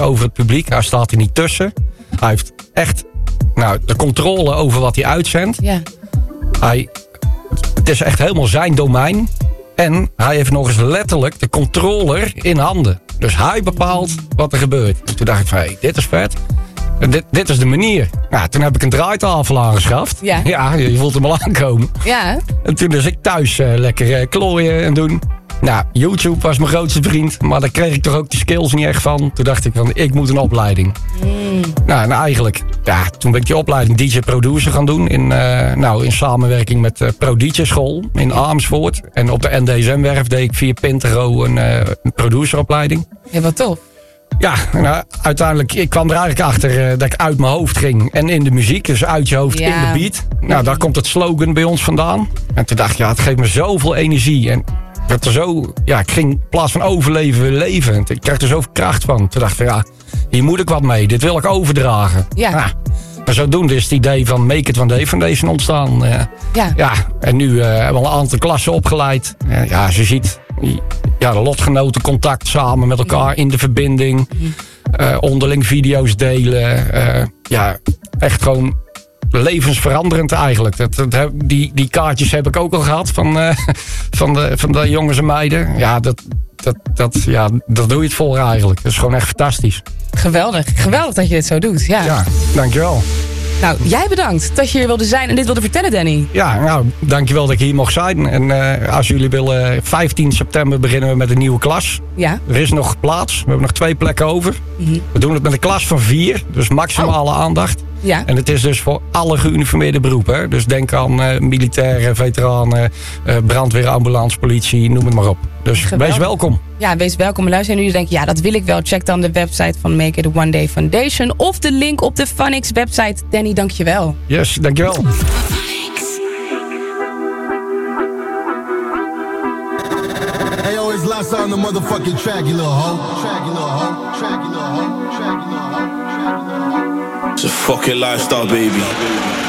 over het publiek. Hij staat er niet tussen. Hij heeft echt de controle over wat hij uitzendt. Ja. Het is echt helemaal zijn domein. En hij heeft nog eens letterlijk de controller in handen. Dus hij bepaalt wat er gebeurt. Dus toen dacht ik van, hey, dit is vet. Dit is de manier. Nou, toen heb ik een draaitafel aangeschaft. Ja. Ja, je voelt hem al aankomen. Ja. En toen dus ik thuis lekker klooien en doen. Nou, YouTube was mijn grootste vriend. Maar daar kreeg ik toch ook die skills niet echt van. Toen dacht ik van, ik moet een opleiding. Nou, en eigenlijk, toen ben ik die opleiding DJ-producer gaan doen. In samenwerking met Pro DJ School in Amersfoort. En op de NDSM-werf deed ik via Pintero een produceropleiding. Ja, wat tof. Ja, uiteindelijk, ik kwam er eigenlijk achter dat ik uit mijn hoofd ging. En in de muziek, dus uit je hoofd in de beat. Nou, daar komt het slogan bij ons vandaan. En toen dacht ik, het geeft me zoveel energie. En ik ging in plaats van overleven weer leven. Ik kreeg er zoveel kracht van. Toen dacht ik van, hier moet ik wat mee. Dit wil ik overdragen. Ja. Maar zodoende is het idee van Make It One Day Foundation ontstaan. En nu hebben we al een aantal klassen opgeleid. Als je ziet, de lotgenotencontact samen met elkaar in de verbinding. Onderling video's delen. Echt gewoon levensveranderend eigenlijk. Die kaartjes heb ik ook al gehad van de jongens en meiden. Ja, dat doe je het voor eigenlijk. Dat is gewoon echt fantastisch. Geweldig. Geweldig dat je dit zo doet. Ja, dankjewel. Nou, jij bedankt dat je hier wilde zijn en dit wilde vertellen, Danny. Ja, dankjewel dat ik hier mocht zijn. En als jullie willen, 15 september beginnen we met een nieuwe klas. Ja. Er is nog plaats. We hebben nog 2 plekken over. Mm-hmm. We doen het met een klas van 4. Dus maximale aandacht. Ja. En het is dus voor alle geuniformeerde beroepen. Hè? Dus denk aan militairen, veteranen, brandweer, ambulance, politie, noem het maar op. Dus geweldig. Wees welkom. Ja, wees welkom. Luister, en nu denk je, dat wil ik wel. Check dan de website van Make It One Day Foundation. Of de link op de Funix website. Danny, dankjewel. Yes, dankjewel. Hey, yo, it's Lassa on the motherfucking track, you little hoe. Track, you little hoe. Track, you little hoe. Track, you little hoe. Track, you little hoe. It's a fucking lifestyle, baby.